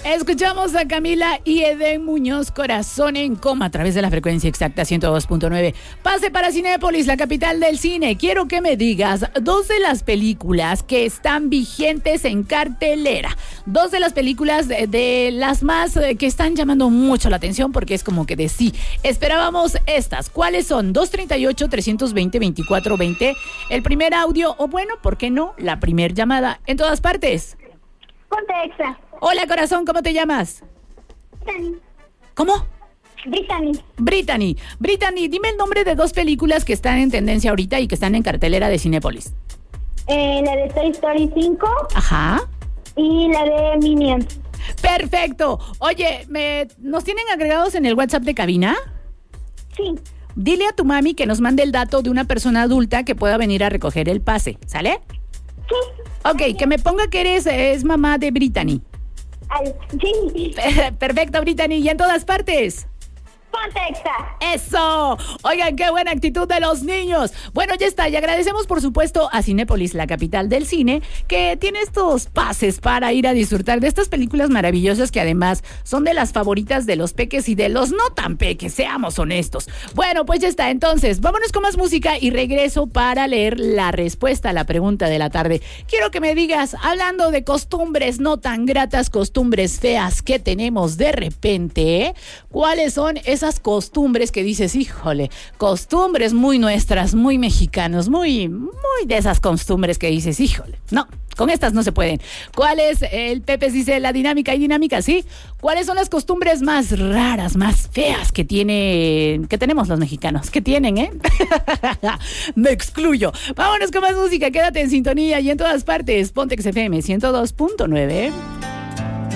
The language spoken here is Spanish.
Escuchamos a Camila y Eden Muñoz, Corazón en Coma, a través de la frecuencia exacta 102.9. Pase para Cinépolis, la capital del cine. Quiero que me digas dos de las películas que están vigentes en cartelera. Dos de las películas de las más que están llamando mucho la atención, porque es como que de sí esperábamos estas. ¿Cuáles son? 238-320-2420. El primer audio, o bueno, ¿por qué no? La primer llamada en todas partes. Ponte extra. Hola, corazón, ¿cómo te llamas? Brittany. ¿Cómo? Brittany, dime el nombre de dos películas que están en tendencia ahorita y que están en cartelera de Cinépolis. La de Toy Story 5. Ajá. Y la de Minions. Perfecto. Oye, ¿nos tienen agregados en el WhatsApp de cabina? Sí. Dile a tu mami que nos mande el dato de una persona adulta que pueda venir a recoger el pase, ¿sale? Sí. Ok, que me ponga que es mamá de Brittany. Sí. Perfecto, Brittany, y en todas partes. Ponte extra. ¡Eso! Oigan, qué buena actitud de los niños. Bueno, ya está. Y agradecemos, por supuesto, a Cinépolis, la capital del cine, que tiene estos pases para ir a disfrutar de estas películas maravillosas que además son de las favoritas de los peques y de los no tan peques, seamos honestos. Bueno, pues ya está. Entonces, vámonos con más música y regreso para leer la respuesta a la pregunta de la tarde. Quiero que me digas, hablando de costumbres no tan gratas, costumbres feas que tenemos de repente, ¿cuáles son esas costumbres que dices, híjole, costumbres muy nuestras, muy mexicanos, muy de esas costumbres que dices, híjole, no, con estas no se pueden? ¿Cuál es? El Pepe dice, la dinámica y dinámica, ¿sí? ¿Cuáles son las costumbres más raras, más feas que tenemos los mexicanos? Que tienen, Me excluyo. Vámonos con más música, quédate en sintonía y en todas partes. Ponte XFM 102.9.